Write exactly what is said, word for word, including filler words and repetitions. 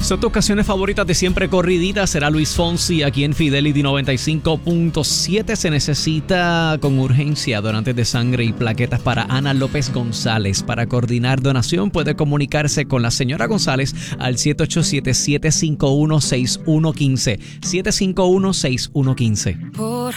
Son tus canciones favoritas de siempre corriditas. Será Luis Fonsi aquí en Fidelity noventa y cinco punto siete. Se necesita con urgencia donantes de sangre y plaquetas para Ana López González. Para coordinar donación puede comunicarse con la señora González al siete ocho siete, siete cinco uno, seis uno uno cinco. siete cinco uno, seis uno uno cinco. Por